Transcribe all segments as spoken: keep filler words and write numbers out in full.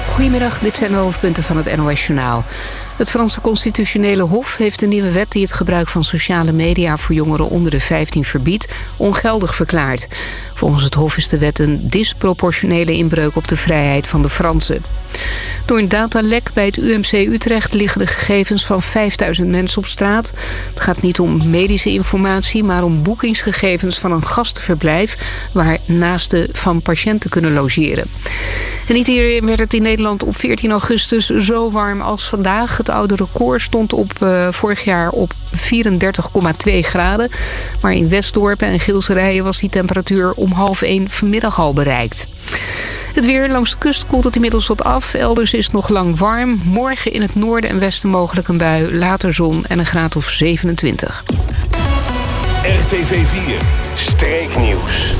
Goedemiddag, dit zijn de hoofdpunten van het N O S-journaal. Het Franse Constitutionele Hof heeft een nieuwe wet die het gebruik van sociale media voor jongeren onder de vijftien verbiedt, ongeldig verklaard. Volgens het Hof is de wet een disproportionele inbreuk op de vrijheid van de Fransen. Door een datalek bij het U M C Utrecht liggen de gegevens van vijfduizend mensen op straat. Het gaat niet om medische informatie, maar om boekingsgegevens van een gastenverblijf waar naasten van patiënten kunnen logeren. En niet eerder werd het in Nederland op veertien augustus zo warm als vandaag. Het oude record stond op uh, vorig jaar op vierendertig komma twee graden. Maar in Westdorp en Gilserijen was die temperatuur om half één vanmiddag al bereikt. Het weer langs de kust koelt het inmiddels wat af. Elders is het nog lang warm. Morgen in het noorden en westen mogelijk een bui. Later zon en een graad of zevenentwintig. R T V vier, streeknieuws.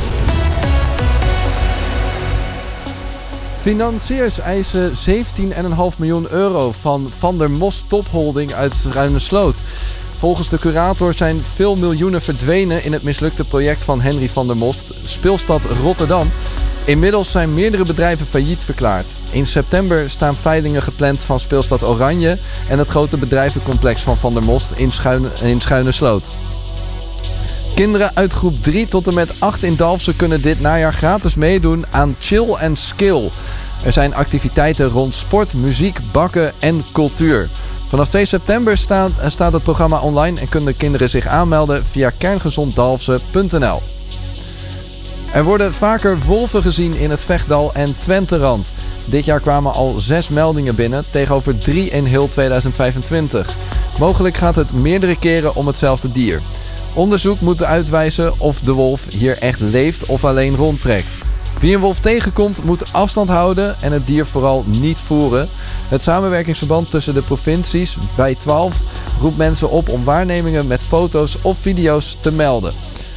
Financiers eisen zeventien komma vijf miljoen euro van Van der Most Topholding uit Ruinersloot. Volgens de curator zijn veel miljoenen verdwenen in het mislukte project van Henry van der Most, Speelstad Rotterdam. Inmiddels zijn meerdere bedrijven failliet verklaard. In september staan veilingen gepland van Speelstad Oranje en het grote bedrijvencomplex van Van der Most in, Schuine, in Schuinersloot. Kinderen uit groep drie tot en met acht in Dalfsen kunnen dit najaar gratis meedoen aan Chill and Skill. Er zijn activiteiten rond sport, muziek, bakken en cultuur. Vanaf twee september staat, staat het programma online en kunnen kinderen zich aanmelden via kerngezonddalfsen punt n l. Er worden vaker wolven gezien in het Vechtdal en Twenterand. Dit jaar kwamen al zes meldingen binnen, tegenover drie in heel tweeduizend vijfentwintig. Mogelijk gaat het meerdere keren om hetzelfde dier. Onderzoek moet uitwijzen of de wolf hier echt leeft of alleen rondtrekt. Wie een wolf tegenkomt moet afstand houden en het dier vooral niet voeren. Het samenwerkingsverband tussen de provincies bij twaalf roept mensen op om waarnemingen met foto's of video's te melden.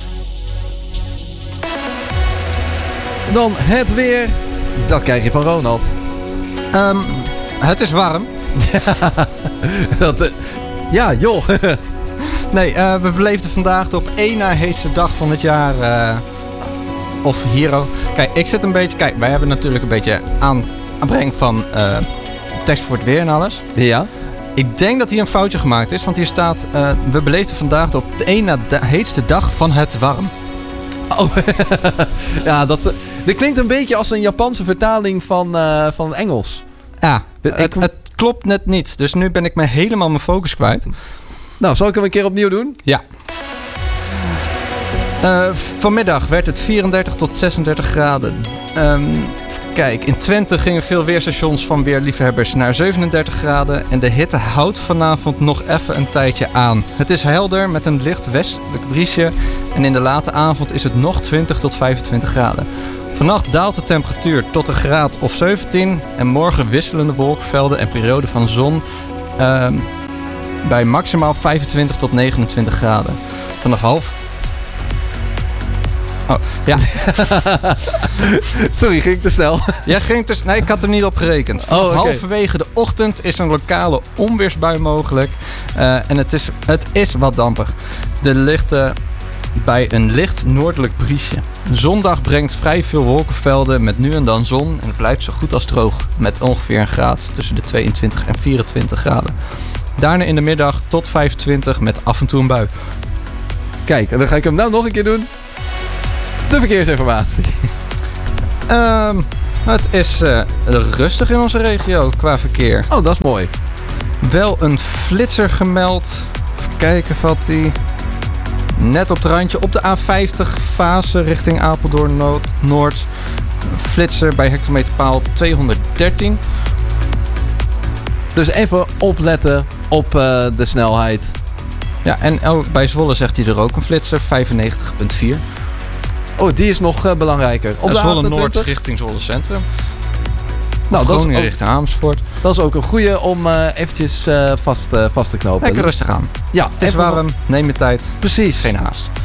Dan het weer. Dat krijg je van Ronald. Um, het is warm. dat, uh, ja, joh. Nee, uh, we beleefden vandaag de op één na heetste dag van het jaar. Uh, of Hero. Kijk, ik zit een beetje... Kijk, wij hebben natuurlijk een beetje aan, aanbreng van uh, tekst voor het weer en alles. Ja. Ik denk dat hier een foutje gemaakt is. Want hier staat... Uh, we beleefden vandaag de op één na de heetste dag van het warm. Oh, ja, dat, dit klinkt een beetje als een Japanse vertaling van, uh, van Engels. Ja, ik, het, het klopt net niet. Dus nu ben ik me helemaal mijn focus kwijt. Nou, zal ik hem een keer opnieuw doen? Ja. Uh, vanmiddag werd het vierendertig tot zesendertig graden. Um, kijk, in Twente gingen veel weerstations van weerliefhebbers naar zevenendertig graden. En de hitte houdt vanavond nog even een tijdje aan. Het is helder met een licht westelijk briesje. En in de late avond is het nog twintig tot vijfentwintig graden. Vannacht daalt de temperatuur tot een graad of zeventien. En morgen wisselende wolkenvelden en perioden van zon. Uh, bij maximaal vijfentwintig tot negenentwintig graden. Vanaf half... Oh, ja. Sorry, ging ik te snel? Ja, ging te... Nee, ik had er niet op gerekend. Vanaf oh, okay. halverwege de ochtend is een lokale onweersbui mogelijk. Uh, en het is, het is wat dampig. De lichte... bij een licht noordelijk briesje. Zondag brengt vrij veel wolkenvelden met nu en dan zon. En het blijft zo goed als droog. Met ongeveer een graad tussen de tweeëntwintig en vierentwintig graden. Daarna in de middag tot vijfentwintig met af en toe een bui. Kijk, en dan ga ik hem nou nog een keer doen. De verkeersinformatie. Um, het is uh, rustig in onze regio qua verkeer. Oh, dat is mooi. Wel een flitser gemeld. Even kijken wat die... Net op het randje op de A vijftig fase richting Apeldoorn Noord. Noord. Flitser bij hectometerpaal tweehonderddertien. Dus even opletten op uh, de snelheid. Ja, en oh, bij Zwolle zegt hij er ook een flitser, vijfennegentig komma vier. Oh, die is nog uh, belangrijker. Op ja, de Zwolle Noord richting Zwolle Centrum. Nou, dat is ook, richting Amersfoort. Dat is ook een goeie om uh, eventjes uh, vast, uh, vast te knopen. Lekker rustig aan. Ja, het is warm, neem je tijd. Precies. Geen haast.